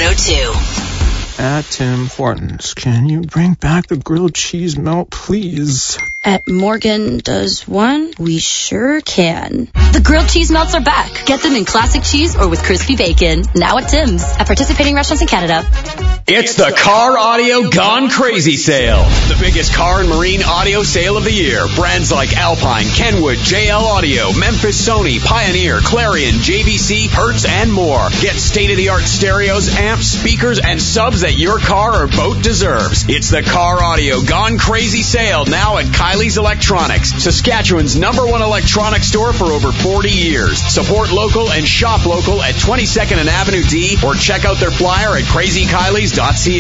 102. At Tim Hortons, can you bring back the grilled cheese melt, please? At Morgan Does One, we sure can. The grilled cheese melts are back. Get them in classic cheese or with crispy bacon. Now at Tim's. At participating restaurants in Canada. It's the Car Audio Gone Crazy Sale. The biggest car and marine audio sale of the year. Brands like Alpine, Kenwood, JL Audio, Memphis Sony, Pioneer, Clarion, JVC, Hertz, and more. Get state-of-the-art stereos, amps, speakers, and subs that your car or boat deserves. It's the Car Audio Gone Crazy Sale now at Kylie's Electronics, Saskatchewan's #1 electronics store for over 40 years. Support local and shop local at 22nd and Avenue D, or check out their flyer at crazykylies.ca.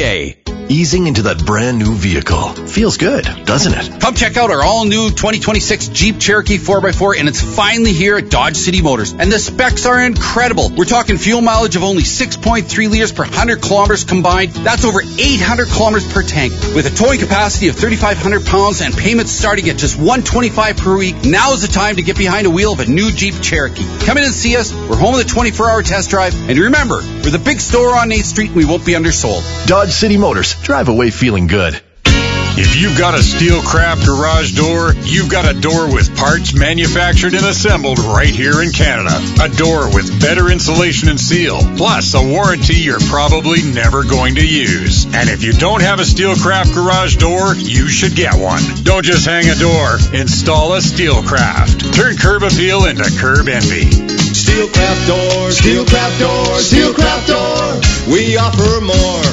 Easing into that brand new vehicle. Feels good, doesn't it? Come check out our all-new 2026 Jeep Cherokee 4x4, and it's finally here at Dodge City Motors. And the specs are incredible. We're talking fuel mileage of only 6.3 liters per 100 kilometers combined. That's over 800 kilometers per tank. With a towing capacity of 3,500 pounds and payments starting at just $125 per week, now is the time to get behind the wheel of a new Jeep Cherokee. Come in and see us. We're home with a 24-hour test drive. And remember, we're the big store on 8th Street, and we won't be undersold. Dodge City Motors. Drive away feeling good. If you've got a Steelcraft garage door, you've got a door with parts manufactured and assembled right here in Canada. A door with better insulation and seal, plus a warranty you're probably never going to use. And if you don't have a Steelcraft garage door, you should get one. Don't just hang a door, install a Steelcraft. Turn curb appeal into curb envy. Steelcraft door, Steelcraft door, Steelcraft door. We offer more.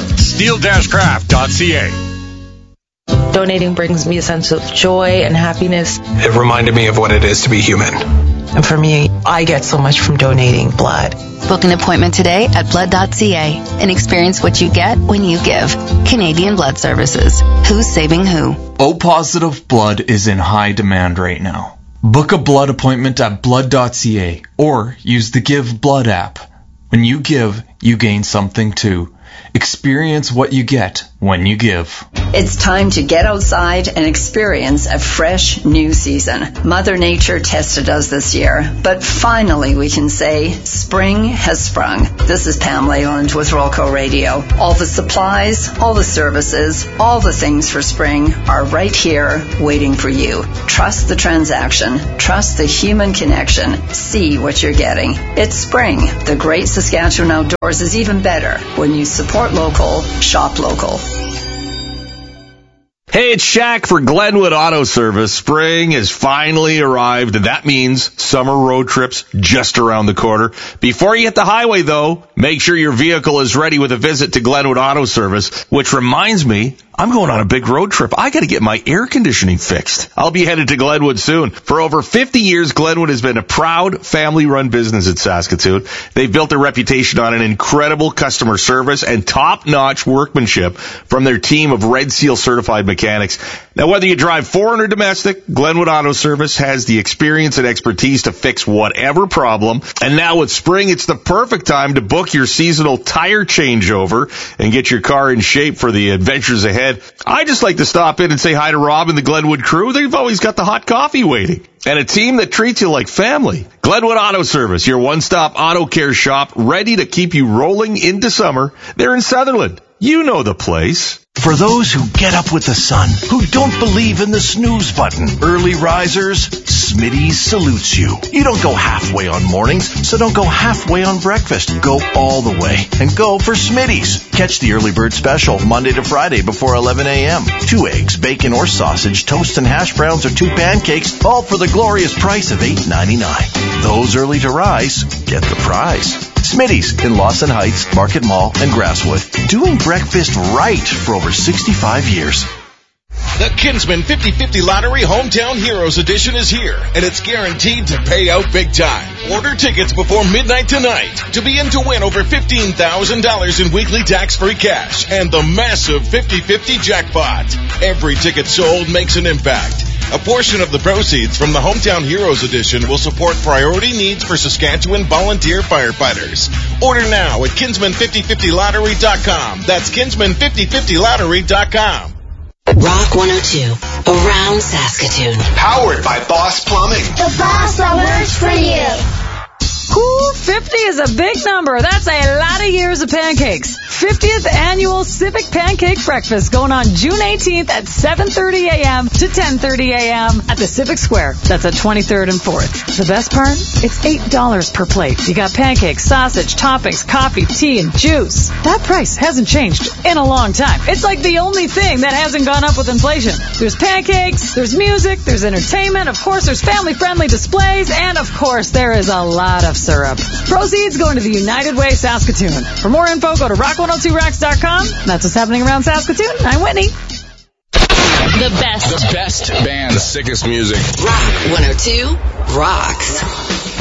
Steel-craft.ca. Donating brings me a sense of joy and happiness. It reminded me of what it is to be human. And for me, I get so much from donating blood. Book an appointment today at blood.ca and experience what you get when you give. Canadian Blood Services. Who's saving who? O-positive blood is in high demand right now. Book a blood appointment at blood.ca or use the Give Blood app. When you give, you gain something too. Experience what you get when you give. It's time to get outside and experience a fresh new season. Mother Nature tested us this year, but finally we can say spring has sprung. This is Pam Leyland with Rolco Radio. All the supplies, all the services, all the things for spring are right here waiting for you. Trust the transaction. Trust the human connection. See what you're getting. It's spring. The great Saskatchewan outdoors is even better when you support local, shop local. Hey, it's Shaq for Glenwood Auto Service. Spring has finally arrived, and that means summer road trips just around the corner. Before you hit the highway, though, make sure your vehicle is ready with a visit to Glenwood Auto Service, which reminds me, I'm going on a big road trip. I got to get my air conditioning fixed. I'll be headed to Glenwood soon. For over 50 years, Glenwood has been a proud family-run business in Saskatoon. They've built their reputation on an incredible customer service and top-notch workmanship from their team of Red Seal certified mechanics. Now, whether you drive foreign or domestic, Glenwood Auto Service has the experience and expertise to fix whatever problem. And now with spring, it's the perfect time to book your seasonal tire changeover and get your car in shape for the adventures ahead. I just like to stop in and say hi to Rob and the Glenwood crew. They've always got the hot coffee waiting. And a team that treats you like family. Glenwood Auto Service, your one-stop auto care shop, ready to keep you rolling into summer. They're in Sutherland. You know the place. For those who get up with the sun, who don't believe in the snooze button, early risers, Smitty's salutes you. You don't go halfway on mornings, so don't go halfway on breakfast. Go all the way and go for Smitty's. Catch the early bird special Monday to Friday before 11 a.m. 2 eggs, bacon or sausage, toast and hash browns, or 2 pancakes, all for the glorious price of $8.99. Those early to rise get the prize. Smitty's in Lawson Heights, Market Mall, and Grasswood. Doing breakfast right for over 65 years. The Kinsman 50-50 Lottery Hometown Heroes Edition is here, and it's guaranteed to pay out big time. Order tickets before midnight tonight to be in to win over $15,000 in weekly tax-free cash and the massive 50-50 jackpot. Every ticket sold makes an impact. A portion of the proceeds from the Hometown Heroes Edition will support priority needs for Saskatchewan volunteer firefighters. Order now at Kinsman5050lottery.com. That's Kinsman5050lottery.com. Rock 102, around Saskatoon. Powered by Boss Plumbing. The boss that works for you. Ooh, 50 is a big number. That's a lot of years of pancakes. 50th Annual Civic Pancake Breakfast going on June 18th at 7:30 a.m. to 10:30 a.m. at the Civic Square. That's at 23rd and 4th. The best part? It's $8 per plate. You got pancakes, sausage, toppings, coffee, tea, and juice. That price hasn't changed in a long time. It's like the only thing that hasn't gone up with inflation. There's pancakes, there's music, there's entertainment, of course there's family-friendly displays, and of course there is a lot of syrup. Proceeds going to the United Way Saskatoon. For more info, go to rock102rocks.com. That's what's happening around Saskatoon. I'm Whitney. The best band. The sickest music. Rock 102 rocks.